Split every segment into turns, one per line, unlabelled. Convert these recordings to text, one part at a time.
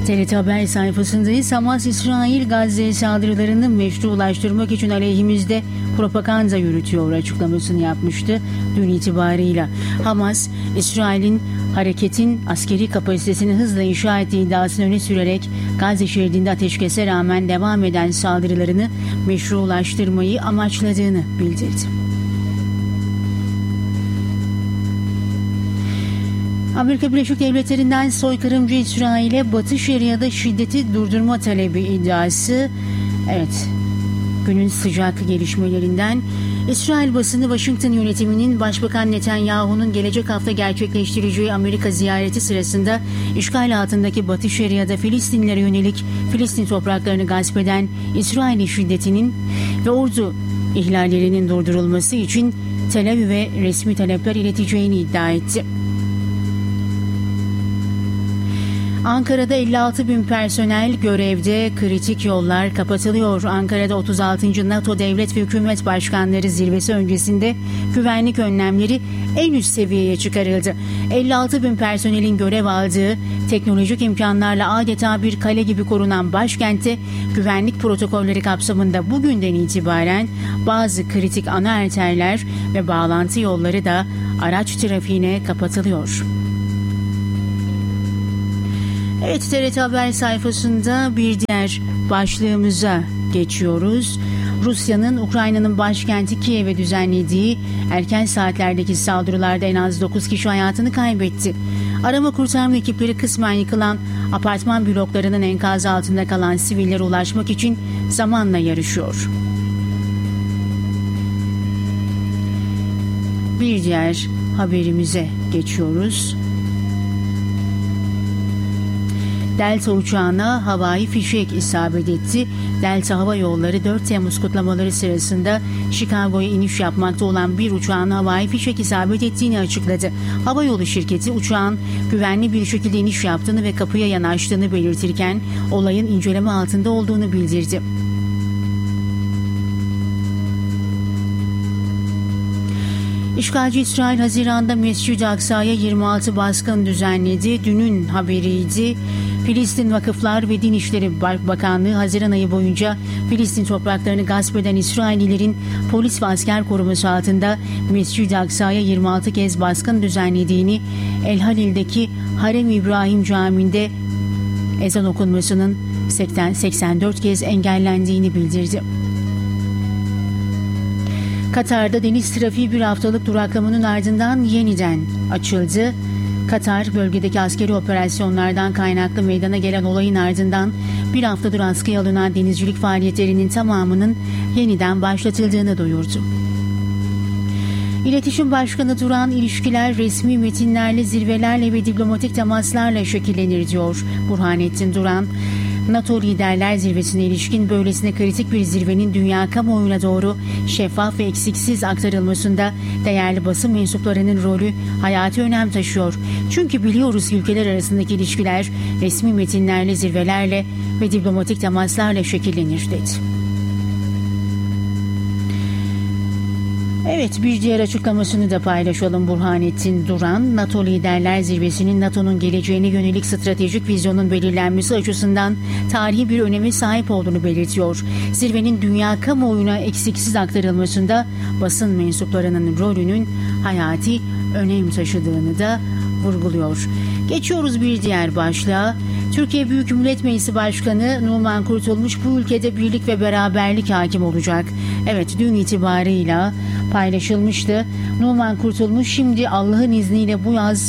TRT Haber sayfasındayız. Hamas, İsrail Gazze saldırılarını meşrulaştırmak için aleyhimizde propaganda yürütüyor açıklamasını yapmıştı dün itibarıyla. Hamas, İsrail'in hareketin askeri kapasitesini hızla inşa ettiği iddiasını öne sürerek Gazze şeridinde ateşkese rağmen devam eden saldırılarını meşrulaştırmayı amaçladığını bildirdi. Amerika Birleşik Devletleri'nden soykırımcı İsrail'e Batı Şeria'da şiddeti durdurma talebi iddiası. Evet, günün sıcak gelişmelerinden. İsrail basını Washington yönetiminin Başbakan Netanyahu'nun gelecek hafta gerçekleştireceği Amerika ziyareti sırasında işgal altındaki Batı Şeria'da Filistinlere yönelik Filistin topraklarını gasp eden İsrail'in şiddetinin ve ordu ihlallerinin durdurulması için Tel Aviv'e resmi talepler ileteceğini iddia etti. Ankara'da 56 bin personel görevde, kritik yollar kapatılıyor. Ankara'da 36. NATO Devlet ve Hükümet Başkanları zirvesi öncesinde güvenlik önlemleri en üst seviyeye çıkarıldı. 56 bin personelin görev aldığı, teknolojik imkanlarla adeta bir kale gibi korunan başkentte güvenlik protokolleri kapsamında bugünden itibaren bazı kritik ana arterler ve bağlantı yolları da araç trafiğine kapatılıyor. Evet, TRT Haber sayfasında bir diğer başlığımıza geçiyoruz. Rusya'nın Ukrayna'nın başkenti Kiev'e düzenlediği erken saatlerdeki saldırılarda en az 9 kişi hayatını kaybetti. Arama kurtarma ekipleri kısmen yıkılan apartman bloklarının enkazı altında kalan sivillere ulaşmak için zamanla yarışıyor. Bir diğer haberimize geçiyoruz. Delta uçağına havai fişek isabet etti. Delta Hava Yolları 4 Temmuz kutlamaları sırasında Chicago'ya iniş yapmakta olan bir uçağın havai fişek isabet ettiğini açıkladı. Havayolu şirketi uçağın güvenli bir şekilde iniş yaptığını ve kapıya yanaştığını belirtirken olayın inceleme altında olduğunu bildirdi. İşgalci İsrail Haziran'da Mescid-i Aksa'ya 26 baskın düzenledi. Dünün haberiydi. Filistin Vakıflar ve Din İşleri Bakanlığı Haziran ayı boyunca Filistin topraklarını gasp eden İsraillilerin polis ve asker koruması altında Mescid-i Aksa'ya 26 kez baskın düzenlediğini, El Halil'deki Harem İbrahim Camii'nde ezan okunmasının 84 kez engellendiğini bildirdi. Katar'da deniz trafiği bir haftalık duraklamanın ardından yeniden açıldı. Katar, bölgedeki askeri operasyonlardan kaynaklı meydana gelen olayın ardından bir haftadır askıya alınan denizcilik faaliyetlerinin tamamının yeniden başlatıldığını duyurdu. İletişim Başkanı Duran, ilişkiler resmi metinlerle, zirvelerle ve diplomatik temaslarla şekillenir diyor Burhanettin Duran. NATO Liderler Zirvesi'ne ilişkin böylesine kritik bir zirvenin dünya kamuoyuna doğru şeffaf ve eksiksiz aktarılmasında değerli basın mensuplarının rolü hayati önem taşıyor. Çünkü biliyoruz ki ülkeler arasındaki ilişkiler resmi metinlerle, zirvelerle ve diplomatik temaslarla şekillenir dedi. Evet, bir diğer açıklamasını da paylaşalım Burhanettin Duran. NATO Liderler Zirvesi'nin NATO'nun geleceğine yönelik stratejik vizyonun belirlenmesi açısından tarihi bir öneme sahip olduğunu belirtiyor. Zirvenin dünya kamuoyuna eksiksiz aktarılmasında basın mensuplarının rolünün hayati önem taşıdığını da vurguluyor. Geçiyoruz bir diğer başlığa. Türkiye Büyük Millet Meclisi Başkanı Numan Kurtulmuş bu ülkede birlik ve beraberlik hakim olacak. Evet, dün itibarıyla paylaşılmıştı. Numan Kurtulmuş şimdi Allah'ın izniyle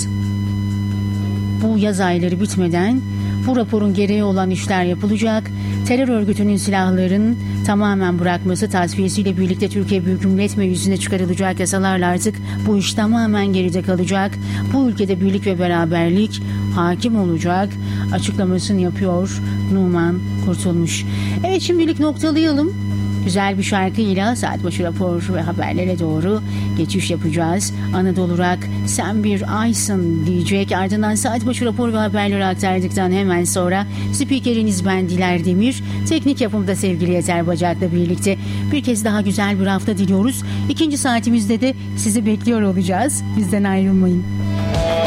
bu yaz ayları bitmeden bu raporun gereği olan işler yapılacak. Terör örgütünün silahların tamamen bırakması tasfiyesiyle birlikte Türkiye Büyük Millet Meclisi'nde çıkarılacak yasalarla artık bu iş tamamen geride kalacak. Bu ülkede birlik ve beraberlik hakim olacak açıklamasını yapıyor Numan Kurtulmuş. Evet, şimdilik noktalayalım. Güzel bir şarkıyla saat başı rapor ve haberlere doğru geçiş yapacağız. Anadolu Rock Sen Bir Aysın diyecek. Ardından saat başı rapor ve haberleri aktardıktan hemen sonra spikeriniz ben Diler Demir. Teknik yapımda sevgili Yeter Bacak'la birlikte bir kez daha güzel bir hafta diliyoruz. İkinci saatimizde de sizi bekliyor olacağız. Bizden ayrılmayın.